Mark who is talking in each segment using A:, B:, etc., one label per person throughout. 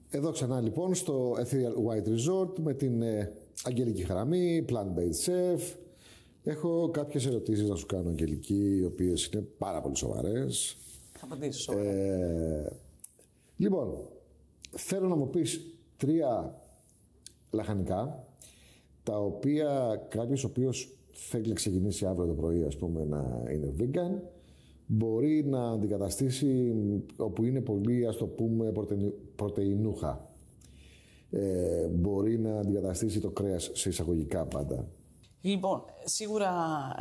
A: Εδώ ξανά λοιπόν στο Ethereal White Resort με την Αγγελική Χαραμή, Plant-Based Chef. Έχω κάποιες ερωτήσεις να σου κάνω, Αγγελική, οι οποίες είναι πάρα πολύ σοβαρές.
B: Θα απαντήσω σοβαρά.
A: Λοιπόν, θέλω να μου πεις 3 λαχανικά, τα οποία κάποιος ο οποίος θέλει να ξεκινήσει αύριο το πρωί, ας πούμε, να είναι vegan, μπορεί να αντικαταστήσει όπου είναι πολύ, ας το πούμε, πρωτεϊνούχα. Μπορεί να αντικαταστήσει το κρέας σε εισαγωγικά πάντα.
B: Λοιπόν, σίγουρα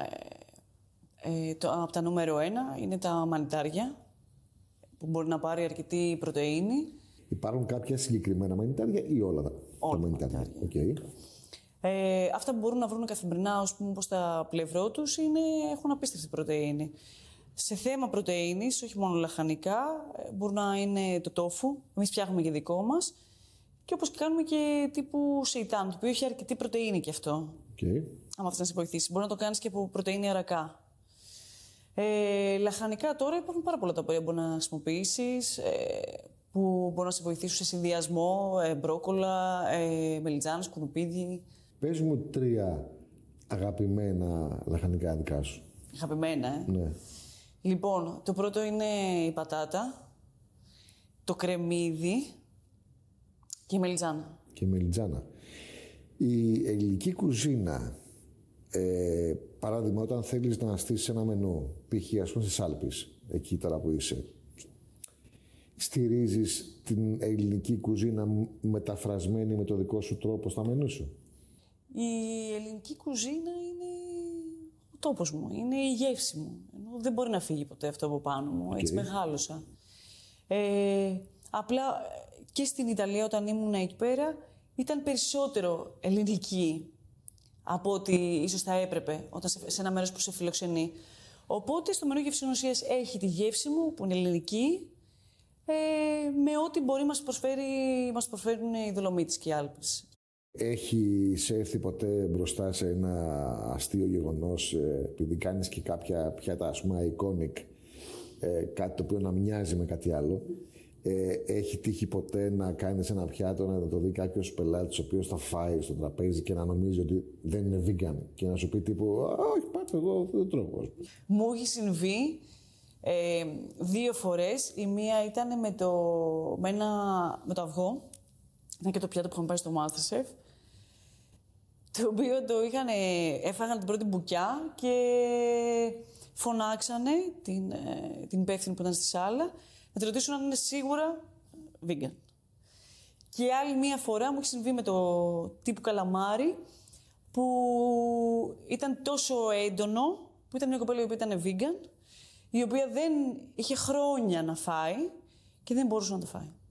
B: από τα νούμερο 1 είναι τα μανιτάρια, που μπορεί να πάρει αρκετή πρωτεΐνη. Υπάρχουν
A: κάποια συγκεκριμένα μανιτάρια ή όλα τα μανιτάρια? Okay.
B: Αυτά που μπορούν να βρουν καθημερινά, ας πούμε, όπως τα πλευρό τους, έχουν απίστευτη πρωτεΐνη. Σε θέμα πρωτεΐνης, όχι μόνο λαχανικά, μπορεί να είναι το τόφου. Εμείς φτιάχνουμε και δικό μας. Και όπως κάνουμε και τύπου σεϊτάν, το οποίο έχει αρκετή πρωτεΐνη και αυτό.
A: Okay.
B: Άμα θες να σε βοηθήσει. Μπορεί να το κάνεις και από πρωτεΐνη αρακά. Λαχανικά τώρα υπάρχουν πάρα πολλά τα οποία μπορεί να χρησιμοποιήσεις, που μπορούν να σε βοηθήσουν σε συνδυασμό, μπρόκολα, μελιτζάνες, κουνουπίδι.
A: Πες μου 3 αγαπημένα λαχανικά δικά σου.
B: Αγαπημένα,
A: Ναι.
B: Λοιπόν, το πρώτο είναι η πατάτα, το κρεμμύδι και η μελιτζάνα.
A: Και η μελιτζάνα. Η ελληνική κουζίνα, παράδειγμα, όταν θέλεις να στήσεις ένα μενού, π.χ. ας πούμε στις Άλπεις, εκεί τώρα που είσαι, στηρίζεις την ελληνική κουζίνα μεταφρασμένη με το δικό σου τρόπο στα μενού σου?
B: Η ελληνική κουζίνα είναι ο τόπος μου, είναι η γεύση μου. Ενώ δεν μπορεί να φύγει ποτέ αυτό από πάνω μου, έτσι μεγάλωσα. Απλά και στην Ιταλία όταν ήμουν εκεί πέρα ήταν περισσότερο ελληνική από ό,τι ίσως θα έπρεπε όταν σε ένα μέρος που σε φιλοξενεί. Οπότε στο μενού γευσηνοσίας έχει τη γεύση μου που είναι ελληνική, με ό,τι μπορεί μας προσφέρουν οι Δολομίτες και οι Άλπες.
A: Έχει σε έρθει ποτέ μπροστά σε ένα αστείο γεγονός, επειδή κάνεις και κάποια πιάτα, ας πούμε, iconic, κάτι το οποίο να μοιάζει με κάτι άλλο? Έχει τύχει ποτέ να κάνεις ένα πιάτο, να το δει κάποιος πελάτης ο οποίος θα φάει στο τραπέζι και να νομίζει ότι δεν είναι vegan και να σου πει τύπου «Όχι, πάτε, εγώ δεν τρώω»?
B: Μου έχει συμβεί 2 φορές. Η μία ήταν με το αυγό. Ήταν και το πιάτο που είχαμε πάει στο MasterChef. Το οποίο έφαγαν την πρώτη μπουκιά και φωνάξανε την υπεύθυνη που ήταν στη σάλα να τη ρωτήσουν αν είναι σίγουρα vegan. Και άλλη μία φορά μου έχει συμβεί με το τύπου καλαμάρι, που ήταν τόσο έντονο, που ήταν μια κοπέλα που ήταν vegan, η οποία δεν είχε χρόνια να φάει και δεν μπορούσε να το φάει.